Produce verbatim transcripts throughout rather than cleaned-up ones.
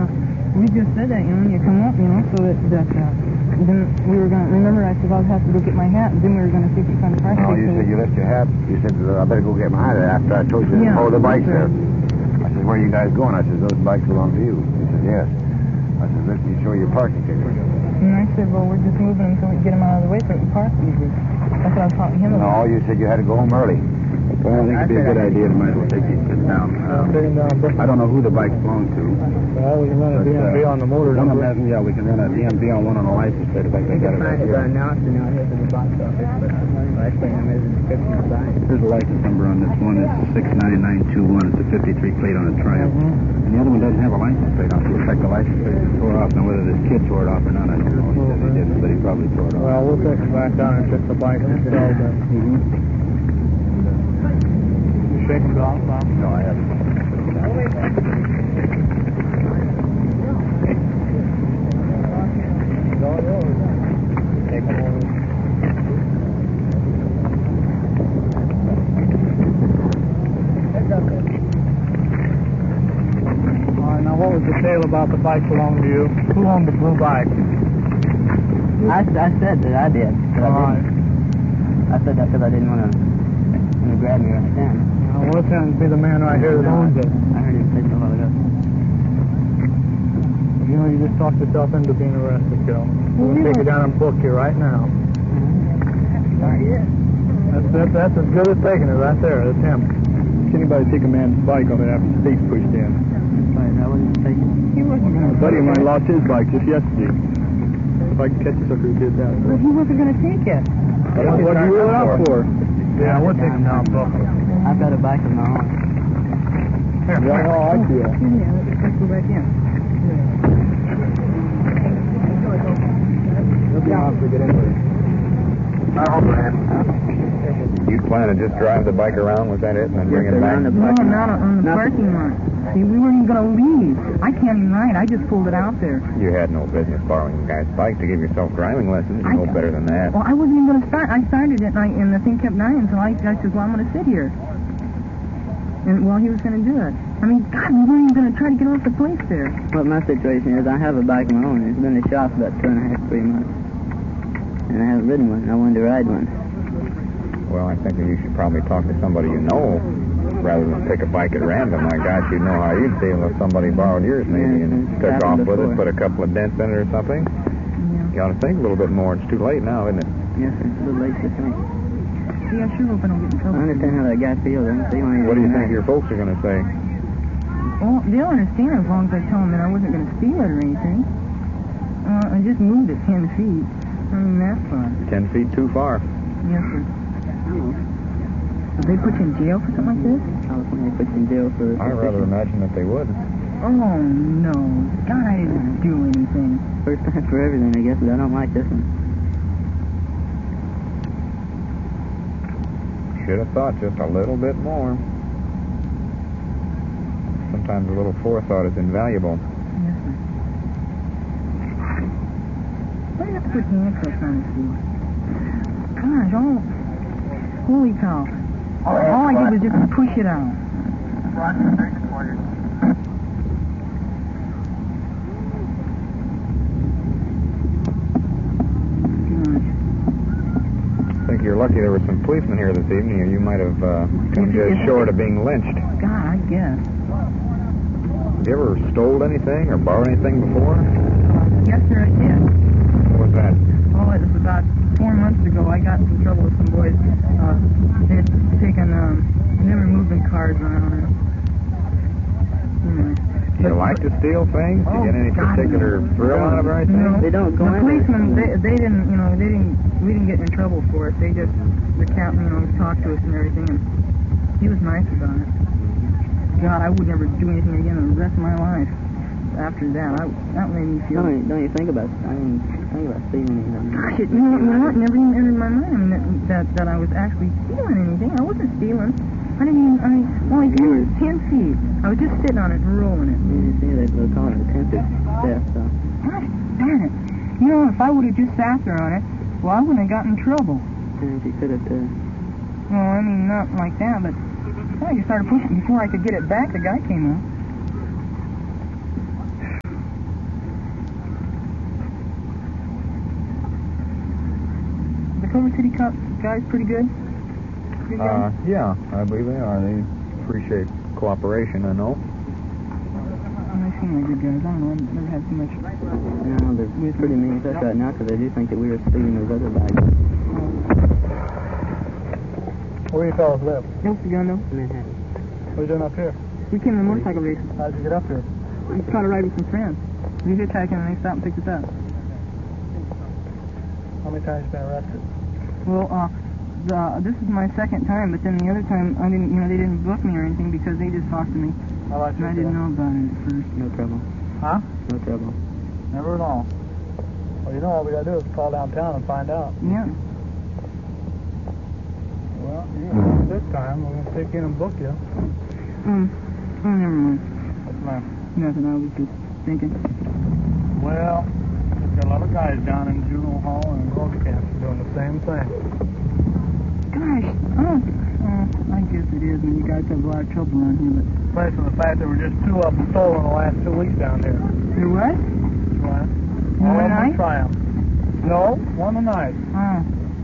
uh, we just said that, you know, when you come up, you know, so that, that uh, then we were going to, remember I said I would have to go get my hat, and then we were going to see if we found the price. Oh, you said you left your hat. You said, I better go get my hat after I told you to yeah, hold the bike right. there. I said, where are you guys going? I said, those bikes belong to you. He said, yes. I said, let me show you your parking ticket. And I said, well, we're just moving until we get them out of the way so we can park easy. That's what I was talking to him about. No, you said you had to go home early. Well, I think it'd be a good idea to might as well take these kids down. Uh, I don't know who the bikes belong to. Well, we can run a D M V uh, on the motor. One of them, yeah, we can run a D M V on one on a license plate if I can get it right here. Announced and now here's the box office, but license plate number is the description of the sign. Here's the license number on this one. It's six nine nine two one. It's a fifty-three plate on a Triumph. Mm-hmm. And the other one doesn't have a license plate on it. We'll check the license plate is tore off. Now, whether this kid tore it off or not, I don't know. He said he didn't, but he probably tore it off. Well, we'll take it back down and check the bike themselves then. Mm-hmm. Shake them off, Bob? No, I haven't. Take them over. All right, now what was the tale about the bike belonging to you? Who owned the blue bike? I, I said that I did. But All I, right. didn't. I said that because I didn't want to grab me right then. Now, well, this happens to be the man right here that owns it. I heard him say so a while ago. You know, you just talked yourself into being arrested, Joe. We're going to take you down and book you right now. That's, that's, that's as good as taking it right there. That's him. Anybody take a man's bike on it after the state's pushed in? Right, I wasn't taking it. He wasn't going A to buddy of mine lost his bike just yesterday. If I can catch a sucker who did that. But he wasn't going to take it. What did you rule it out for? Yeah, we'll take him down and book him. I've got a bike of my own. Here, Yeah, here. oh, I see it. Yeah, let's go back in. He'll be off to get into it. You plan to just drive the bike around, was that it, and then bring it back? around the No, parking not lot. on the Nothing. parking lot. See, we weren't even going to leave. I can't even ride. I just pulled it out there. You had no business borrowing a guy's bike to give yourself driving lessons. You I- know better than that. Well, I wasn't even going to start. I started it, and, I, and the thing kept dying, so I, I said, well, I'm going to sit here. And, well, he was going to do it. I mean, God, we weren't even going to try to get off the place there. Well, my situation is I have a bike of my own. It's been in the shop about two and a half, three months. And I haven't ridden one. I wanted to ride one. Well, I think that you should probably talk to somebody you know rather than pick a bike at random. My gosh, you'd know how you'd feel if somebody borrowed yours maybe Yeah, and it's took off happened with it, before. put a couple of dents in it or something. Yeah. You ought to think a little bit more. It's too late now, isn't it? Yes, sir. It's a little late to think. See, I sure hope I don't get in I trouble. understand how that guy feels. I don't see why he What do you doesn't think ride. your folks are going to say? Well, they'll understand as long as I tell them that I wasn't going to steal it or anything. Uh, I just moved it ten feet. I mean, that's fun. Ten feet too far. Yes, sir. Would they put you in jail for something like this? California puts you in jail for... I rather imagine that they would. Oh, no. God, I didn't do anything. First time for everything, I guess, but I don't like this one. Should have thought just a little bit more. Sometimes a little forethought is invaluable. Yes, sir. Why do you have to put handcuffs on his feet? Gosh, oh, holy cow. All, all I did was just push it out. I think you're lucky there were some policemen here this evening, or you might have uh, come just short of being lynched. God, I guess. Have you ever stole anything or borrowed anything before? Yes, sir, I did. What was that? Oh, it was about four months ago. I got in some trouble with some boys. Uh, they had taken, um, they were moving cars around. And, you know. Do you like to steal things? Do you get any God, particular no. thrill out of anything? No. They don't go The in there. policemen, they, they didn't, you know, they didn't, we didn't get in trouble for it. They just, the captain, you know, talked to us and everything, and he was nice about it. God, I would never do anything again the rest of my life. After that, I, that made me feel... Don't, don't you think about I mean, think about stealing anything. Gosh, it, you know, you know what? Never even entered my mind. I mean, that, that that I was actually stealing anything. I wasn't stealing. I didn't even. I mean, only ten, ten feet. I was just sitting on it and rolling it. You see, they they'll call it attempted theft, so. Gosh, darn it! You know, if I would have just sat there on it, well, I wouldn't have gotten in trouble. And you could have, uh, Well, I mean, not like that, but well, you started pushing before I could get it back. The guy came up. Culver City cops guys pretty good? Good Uh, guys? yeah, I believe they are. They appreciate cooperation, I know. They seem like good guys. I don't know. I've never had too much. No, they're pretty mean with us right now because they do think that we were stealing those other bags. Where you fellas live? Nope, the gun though. Manhattan. What are you doing up here? We came to the motorcycle races. How did you get up here? We caught a ride with some friends. We hitchhiking and they stopped and picked us up. How many times have you been arrested? Well, uh, the, this is my second time, but then the other time I didn't, you know, they didn't book me or anything because they just talked to me. How about And you? I didn't know about it at first. No trouble. Huh? No trouble. Never at all. Well, you know, all we gotta do is call downtown and find out. Yeah. Well, you, this time we're gonna take you in and book you. Um, oh, never mind. What's the matter? Nothing, I was just thinking. Well, there's got a lot of guys down in juvenile hall and road camps doing the same thing. Gosh, oh, uh, I guess it is when you guys have a lot of trouble around here, but... Based on the fact that we're just two of them stolen the last two weeks down here. There what? Right? One All of them night? Triumph. No, one a night. Oh.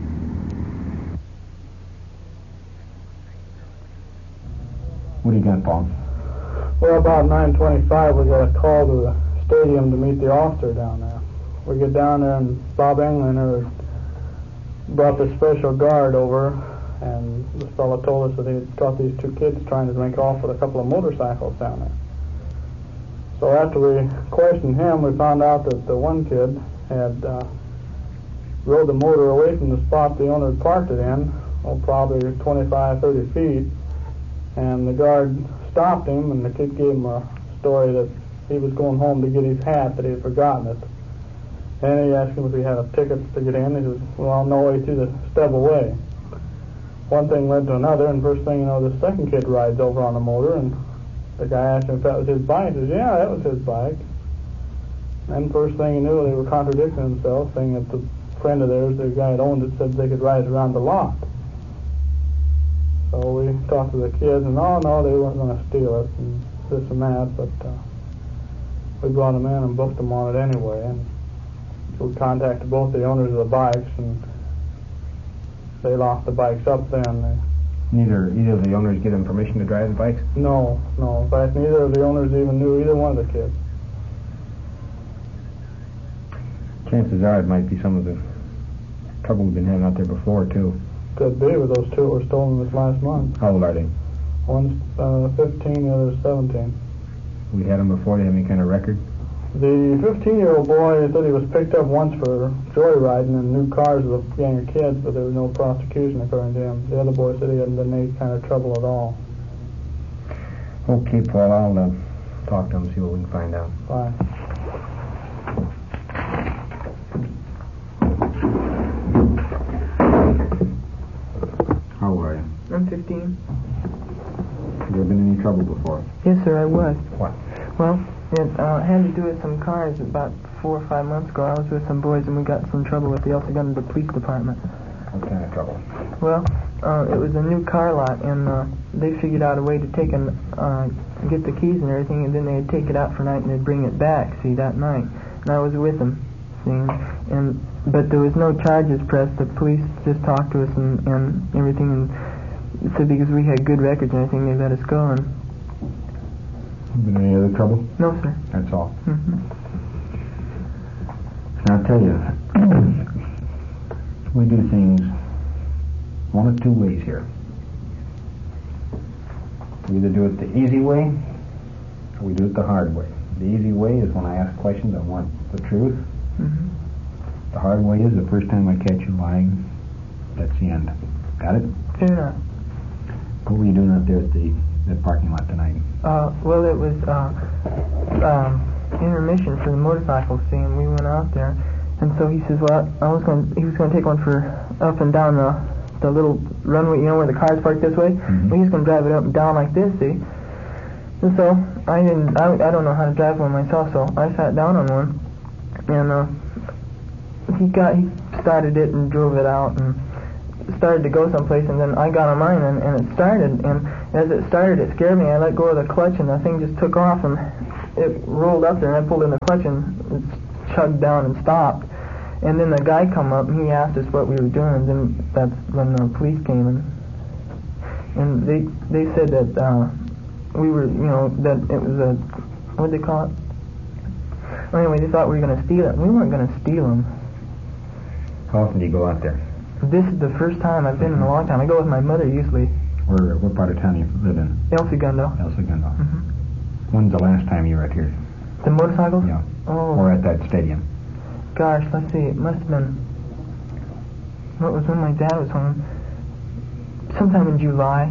What do you got, Paul? Well, about nine twenty-five, we got a call to the stadium to meet the officer down there. We get down there, and Bob Englander brought the special guard over, and this fellow told us that he had caught these two kids trying to make off with a couple of motorcycles down there. So after we questioned him, we found out that the one kid had uh, rode the motor away from the spot the owner had parked it in, oh, probably twenty-five, thirty feet, and the guard stopped him, and the kid gave him a story that he was going home to get his hat, that he had forgotten it. And he asked him if he had a ticket to get in. He said, well, no, he threw the stub away. One thing led to another, and first thing you know, the second kid rides over on the motor, and the guy asked him if that was his bike. He says, yeah, that was his bike. And first thing you knew, they were contradicting themselves, saying that the friend of theirs, the guy that owned it, said they could ride around the lot. So we talked to the kids, and oh, no, they weren't going to steal it, and this and that, but uh, we brought them in and booked them on it anyway, and we contacted both the owners of the bikes, and they locked the bikes up then. They, Neither either of the owners give them permission to drive the bikes? no, no. In fact, neither of the owners even knew either one of the kids. Chances are it might be some of the trouble we've been having out there before, too. Could be with those two that were stolen this last month. How old are they? One's uh, fifteen, the other's seventeen. We had them before. They have any kind of record? The fifteen-year-old boy said he was picked up once for joyriding in new cars with a gang of kids, but there was no prosecution according to him. The other boy said he hadn't been in any kind of trouble at all. Okay, Paul, I'll uh, talk to them, see what we can find out. Fine. How are you? I'm fifteen. Have there been any trouble before? Yes, sir, I was. What? Well, it uh, had to do with some cars. About four or five months ago, I was with some boys and we got some trouble with the El Segundo Police Department. What kind of trouble? Well, uh, it was a new car lot, and uh, they figured out a way to take and uh, get the keys and everything, and then they'd take it out for night and they'd bring it back, see, that night. And I was with them, see, and but there was no charges pressed. The police just talked to us and, and everything, and said because we had good records and everything, they let us go. And Been any other trouble? no, sir. That's all. Mm-hmm. Now, I'll tell you, we do things one of two ways here. We either do it the easy way, or we do it the hard way. The easy way is when I ask questions, I want the truth. Mm-hmm. The hard way is the first time I catch you lying, that's the end. Got it? Fair enough. What were you doing out there at the that parking lot tonight? Uh, well, it was uh, um, intermission for the motorcycle scene. We went out there, and so he says, "Well, I was going. He was going to take one for up and down the the little runway, you know, where the cars park this way. Mm-hmm. Well, he's going to drive it up and down like this, see." And so I didn't. I, I don't know how to drive one myself, so I sat down on one, and uh, he got he started it and drove it out and started to go someplace, and then I got on mine and, and it started, and as it started it scared me. I let go of the clutch and the thing just took off and it rolled up there, and I pulled in the clutch and it chugged down and stopped, And then the guy come up and he asked us what we were doing, and then that's when the police came in. And they they said that uh, we were, you know, that it was a, what did they call it? Well, anyway, they thought we were going to steal it. We weren't going to steal them. How often do you go out there? This is the first time I've been in a long time. I go with my mother usually. Where, what part of town you live in? El Segundo. El Segundo. Mm-hmm. When's the last time you were out here? The motorcycles? Yeah. Oh. Or at that stadium? Gosh, let's see. It must have been, what was when my dad was home? Sometime in July.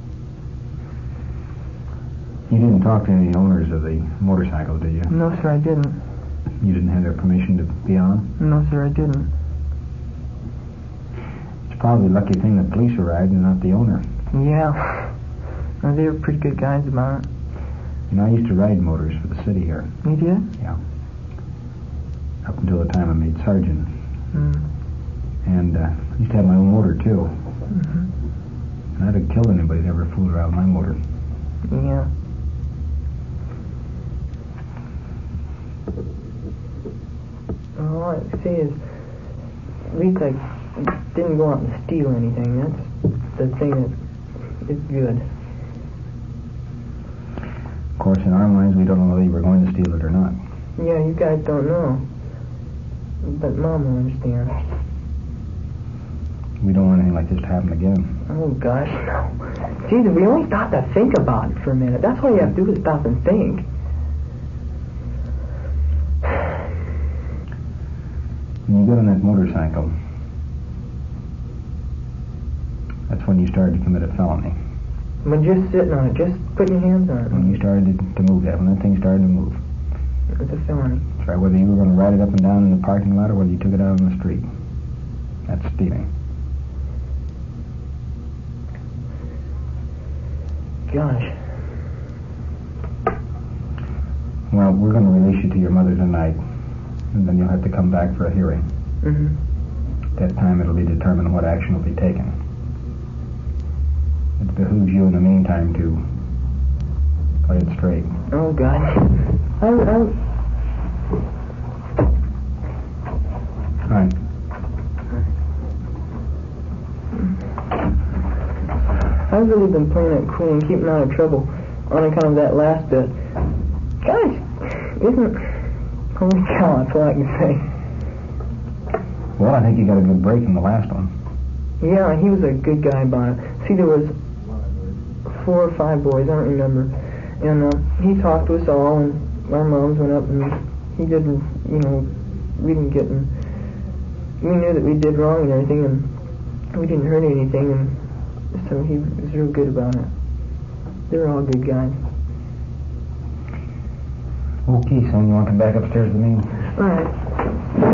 You didn't talk to any of the owners of the motorcycles, did you? No, sir, I didn't. You didn't have their permission to be on? No, sir, I didn't. It's probably a lucky thing the police arrived and not the owner. Yeah. No, they were pretty good guys about it. You know, I used to ride motors for the city here. You did? Yeah. Up until the time I made sergeant. Mm. And uh, I used to have my own motor, too. Mm-hmm. And I'd have killed anybody that ever fooled around with my motor. Yeah. All I say is, at least I didn't go out and steal anything. That's the thing that is good. Of course, in our minds, we don't know whether you were going to steal it or not. Yeah, you guys don't know. But Mom will understand. We don't want anything like this to happen again. Oh, gosh, no. Jesus, we only stop to think about it for a minute. That's all you have to do is stop and think. When you got on that motorcycle, that's when you started to commit a felony. When just sitting on it, just putting your hands on it. When you started to, to move that, when that thing started to move. It's a felony. That's right, whether you were going to ride it up and down in the parking lot or whether you took it out on the street. That's stealing. Gosh. Well, we're going to release you to your mother tonight, and then you'll have to come back for a hearing. Mm-hmm. At that time, it'll be determined what action will be taken. It behooves you in the meantime to play it straight. Oh, God. I, I... Right. I've really been playing it cool and keeping out of trouble on account of that last bit. Gosh, isn't... Holy cow, that's all I can say. Well, I think you got a good break in the last one. Yeah, he was a good guy about it. See, there was four or five boys, I don't remember. And uh, he talked to us all, and our moms went up, and he didn't, you know, we didn't get in. We knew that we did wrong and everything, and we didn't hurt anything, and so he was real good about it. They were all good guys. Okay, son, you want to come back upstairs with me? All right.